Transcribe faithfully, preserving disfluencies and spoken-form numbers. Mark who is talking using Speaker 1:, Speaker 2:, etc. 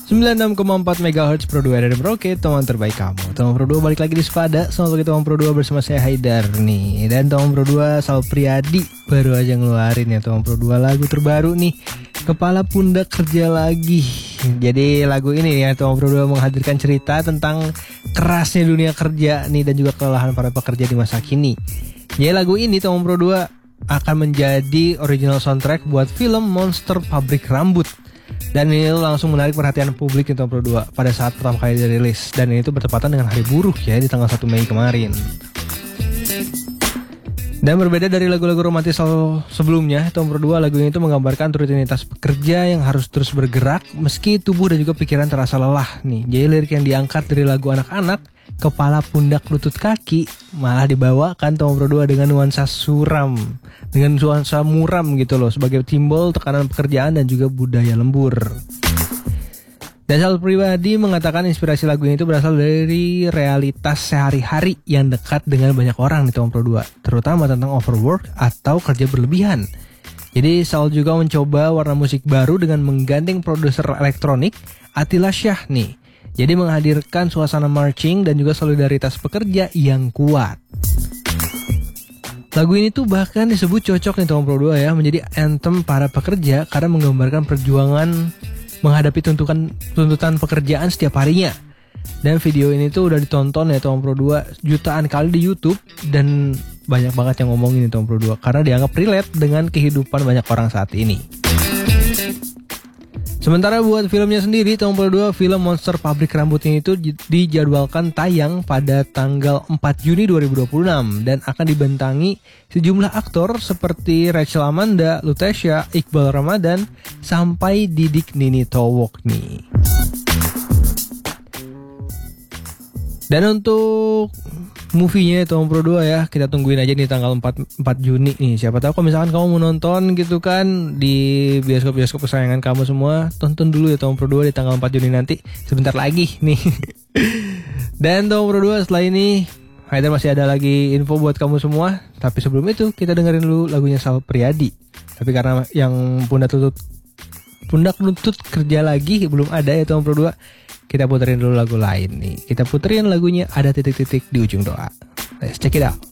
Speaker 1: sembilan puluh enam koma empat megahertz Pro dua dari Merauke, teman terbaik kamu. Teman Pro dua balik lagi di Sepada. Selamat pagi teman Pro dua bersama saya Haidar nih. Dan teman Pro dua Sal Priadi baru aja ngeluarin ya teman Pro dua lagu terbaru nih, Kepala Pundak Kerja Lagi. Jadi lagu ini ya teman Pro dua menghadirkan cerita tentang kerasnya dunia kerja nih dan juga kelelahan para pekerja di masa kini. Jadi lagu ini teman Pro dua akan menjadi original soundtrack buat film Monster Pabrik Rambut. Dan ini langsung menarik perhatian publik di tahun Pro dua pada saat pertama kali dirilis. Dan ini tuh bertepatan dengan Hari Buruh ya di tanggal satu Mei kemarin. Dan berbeda dari lagu-lagu romantis sebelumnya, Tom Pro dua lagu ini tuh menggambarkan rutinitas pekerja yang harus terus bergerak meski tubuh dan juga pikiran terasa lelah nih. Jadi lirik yang diangkat dari lagu anak-anak, Kepala Pundak Lutut Kaki, malah dibawakan Tom Pro dua dengan nuansa suram, dengan nuansa muram gitu loh, sebagai simbol tekanan pekerjaan dan juga budaya lembur. Dan Sal pribadi mengatakan inspirasi lagu ini itu berasal dari realitas sehari-hari yang dekat dengan banyak orang di Tom Pro dua, terutama tentang overwork atau kerja berlebihan. Jadi Sal juga mencoba warna musik baru dengan menggandeng produser elektronik Attila Syah nih. Jadi menghadirkan suasana marching dan juga solidaritas pekerja yang kuat. Lagu ini tuh bahkan disebut cocok nih Tom Pro dua ya menjadi anthem para pekerja karena menggambarkan perjuangan menghadapi tuntutan tuntutan pekerjaan setiap harinya. Dan video ini tuh udah ditonton ya Tom Pro dua jutaan kali di YouTube dan banyak banget yang ngomongin Tom Pro dua karena dianggap relate dengan kehidupan banyak orang saat ini. Sementara buat filmnya sendiri, Tom Pro dua film Monster Pabrik Rambut ini itu dijadwalkan tayang pada tanggal empat Juni dua ribu dua puluh enam dan akan dibentangi sejumlah aktor seperti Rachel Amanda, Lutetia, Iqbal Ramadan, sampai Didik Nini Towok nih. Dan untuk movie-nya Tom Pro dua ya, kita tungguin aja nih tanggal empat Juni nih. Siapa tahu kalau misalkan kamu mau nonton gitu kan di bioskop-bioskop kesayangan kamu semua, tonton dulu ya Tom Pro dua di tanggal empat Juni nanti, sebentar lagi nih. Dan Tom Pro dua setelah ini Haidar masih ada lagi info buat kamu semua, tapi sebelum itu kita dengerin dulu lagunya Sal Priadi. Tapi karena yang pundak lutut pundak lutut kerja lagi belum ada ya Tom Pro dua, kita puterin dulu lagu lain nih. Kita puterin lagunya Ada Titik-Titik di Ujung Doa. Let's check it out.